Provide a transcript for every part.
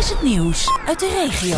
is het nieuws uit de regio.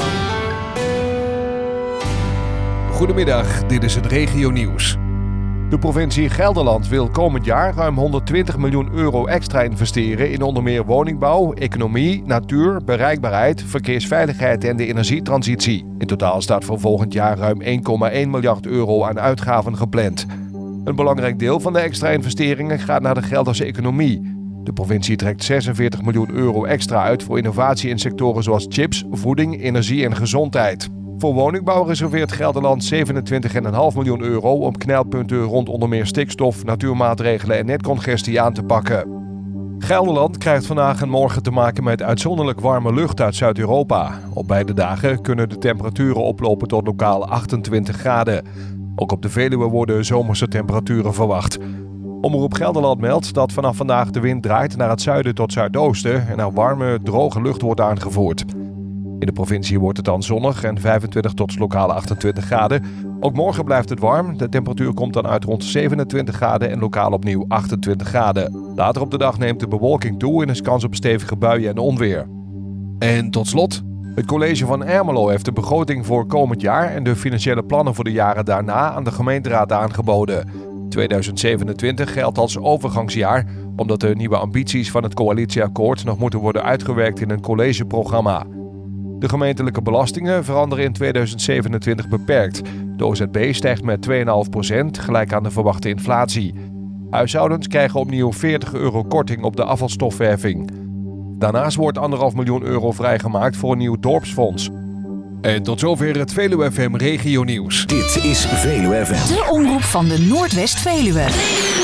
Goedemiddag, dit is het regionieuws. De provincie Gelderland wil komend jaar ruim 120 miljoen euro extra investeren in onder meer woningbouw, economie, natuur, bereikbaarheid, verkeersveiligheid en de energietransitie. In totaal staat voor volgend jaar ruim 1,1 miljard euro aan uitgaven gepland. Een belangrijk deel van de extra investeringen gaat naar de Gelderse economie. De provincie trekt 46 miljoen euro extra uit voor innovatie in sectoren zoals chips, voeding, energie en gezondheid. Voor woningbouw reserveert Gelderland 27,5 miljoen euro om knelpunten rond onder meer stikstof, natuurmaatregelen en netcongestie aan te pakken. Gelderland krijgt vandaag en morgen te maken met uitzonderlijk warme lucht uit Zuid-Europa. Op beide dagen kunnen de temperaturen oplopen tot lokaal 28 graden. Ook op de Veluwe worden zomerse temperaturen verwacht. Omroep Gelderland meldt dat vanaf vandaag de wind draait naar het zuiden tot zuidoosten en er warme, droge lucht wordt aangevoerd. In de provincie wordt het dan zonnig en 25 tot lokaal 28 graden. Ook morgen blijft het warm. De temperatuur komt dan uit rond 27 graden en lokaal opnieuw 28 graden. Later op de dag neemt de bewolking toe en is kans op stevige buien en onweer. En tot slot, het college van Ermelo heeft de begroting voor komend jaar en de financiële plannen voor de jaren daarna aan de gemeenteraad aangeboden. 2027 geldt als overgangsjaar, omdat de nieuwe ambities van het coalitieakkoord nog moeten worden uitgewerkt in een collegeprogramma. De gemeentelijke belastingen veranderen in 2027 beperkt. De OZB stijgt met 2,5%, gelijk aan de verwachte inflatie. Huishoudens krijgen opnieuw €40 korting op de afvalstofheffing. Daarnaast wordt 1,5 miljoen euro vrijgemaakt voor een nieuw dorpsfonds. En tot zover het Veluwe FM Regionieuws. Dit is Veluwe FM. De omroep van de Noordwest-Veluwe.